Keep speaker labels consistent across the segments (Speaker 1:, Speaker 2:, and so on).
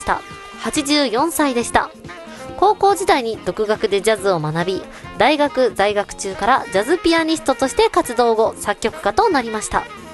Speaker 1: 84歳でした。高校時代に独学でジャズを学び、大学在学中からジャズピアニストとして活動後、作曲家となりました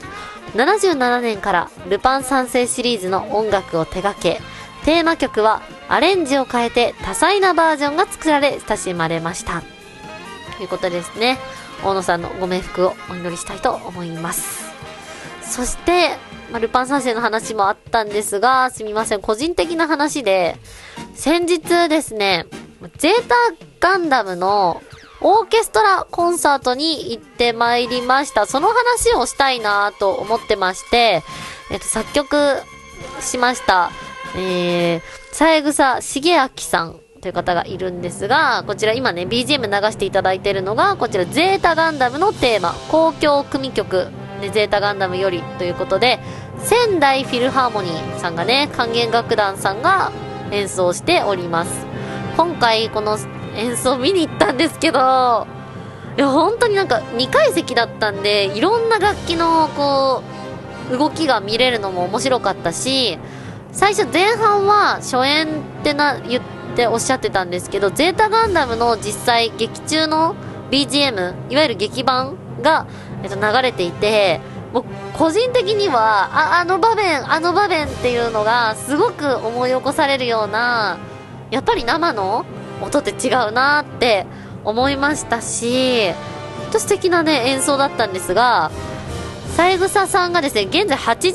Speaker 1: 。77年からルパン三世シリーズの音楽を手掛け、テーマ曲はアレンジを変えて多彩なバージョンが作られ親しまれました。ということですね。大野さんのご冥福をお祈りしたいと思います。そして、ルパン三世の話もあったんですが、すみません、個人的な話で、先日ですね、ゼータガンダムのオーケストラコンサートに行ってまいりました。その話をしたいなと思ってまして、作曲しました、三枝茂明さんという方がいるんですが、こちら今ね BGM 流していただいているのがこちらゼータガンダムのテーマ、交響組曲でゼータガンダムよりということで、仙台フィルハーモニーさんがね、管弦楽団さんが演奏しております。今回この演奏見に行ったんですけど、いや本当になんか2階席だったんで、いろんな楽器のこう動きが見れるのも面白かったし、最初前半は初演って言っておっしゃってたんですけど、ゼータガンダムの実際劇中の BGM、 いわゆる劇版が、流れていて、僕個人的にはあの場面っていうのがすごく思い起こされるような、やっぱり生の音って違うなって思いましたし、本当素敵なね演奏だったんですが、三枝さんがですね現在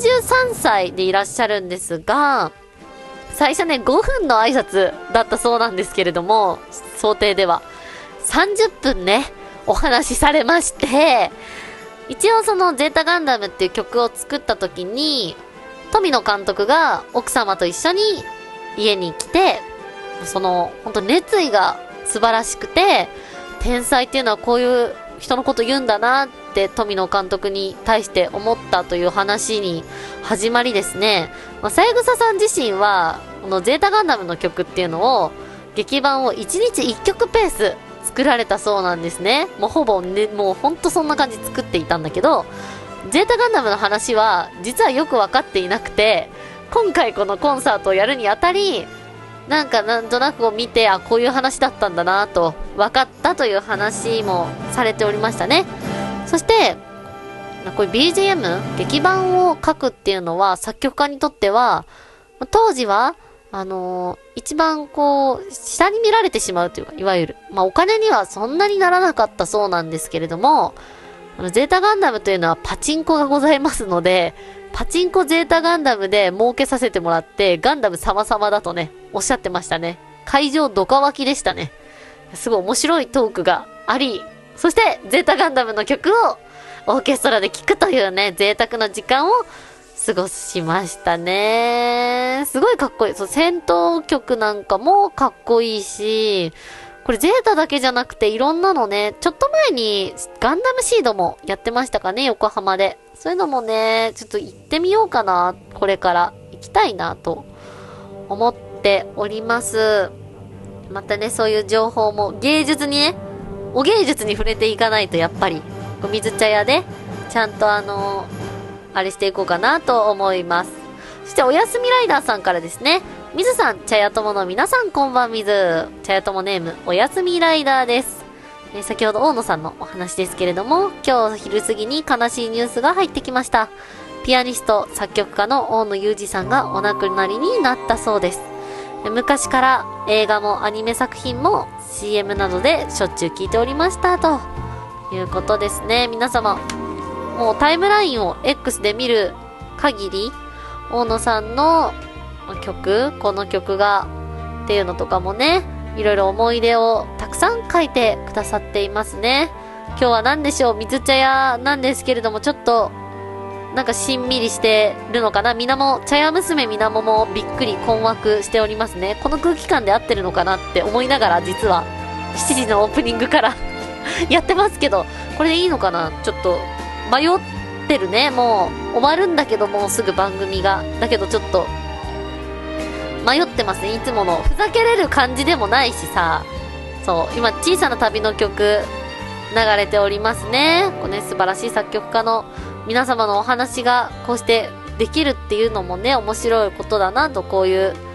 Speaker 1: 83歳でいらっしゃるんですが、最初ね5分の挨拶だったそうなんですけれども、想定では30分ねお話しされまして、一応そのゼータガンダムっていう曲を作った時に富野監督が奥様と一緒に家に来て、その本当熱意が素晴らしくて、天才っていうのはこういう人のこと言うんだなって富野監督に対して思ったという話に始まりですね、三枝さん自身はこのゼータガンダムの曲っていうのを劇版を1日1曲ペース作られたそうなんですね。もうほぼね、もうほんとそんな感じ作っていたんだけど、ゼータガンダムの話は実はよく分かっていなくて、今回このコンサートをやるにあたり、なんとなくを見て、こういう話だったんだなと分かったという話もされておりましたね。そしてこういう BGM 劇版を書くっていうのは作曲家にとっては当時は一番こう下に見られてしまうというか、いわゆるお金にはそんなにならなかったそうなんですけれども、ゼータガンダムというのはパチンコがございますので、パチンコゼータガンダムで儲けさせてもらってガンダム様々だとねおっしゃってましたね。会場ドカ沸きでしたね。すごい面白いトークがあり、そしてゼータガンダムの曲をオーケストラで聴くというね贅沢な時間を過ごしましたね。すごいかっこいい。そう、戦闘曲なんかもかっこいいし、これゼータだけじゃなくていろんなのね、ちょっと前にガンダムシードもやってましたかね、横浜で。そういうのもね、ちょっと行ってみようかな。これから行きたいなと思っております。またね、そういう情報も芸術にね、お芸術に触れていかないとやっぱり、水茶屋でちゃんとあれしていこうかなと思います。そしておやすみライダーさんからですね、水さん、茶屋友の皆さんこんばんみず。茶屋友ネームおやすみライダーです。先ほど大野さんのお話ですけれども、今日昼過ぎに悲しいニュースが入ってきました。ピアニスト作曲家の大野裕二さんがお亡くなりになったそうです。昔から映画もアニメ作品も CM などでしょっちゅう聞いておりましたということですね。皆様もうタイムラインを X で見る限り、大野さんの曲、この曲がっていうのとかもね、いろいろ思い出をたくさん書いてくださっていますね。今日は何でしょう、水茶屋なんですけれども、ちょっとなんかしんみりしてるのかな。茶屋娘みなももびっくり困惑しておりますね。この空気感で合ってるのかなって思いながら、実は7時のオープニングからやってますけど、これでいいのかな。ちょっと迷ってるね。もう終わるんだけど、もうすぐ番組が。だけどちょっと迷ってますね。いつものふざけれる感じでもないしさ。そう、今小さな旅の曲流れておりますね。こうね、素晴らしい作曲家の皆様のお話がこうしてできるっていうのもね、面白いことだなと、こういう